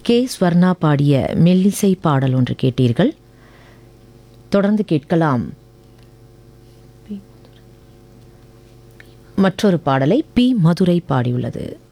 K Swarna பாடிய மெல்லிசை பாடல் ஒன்று கேட்டீர்கள். தொடர்ந்து கேட்கலாம் மற்றொரு பாடலை பி. மதுரை பாடியுள்ளது.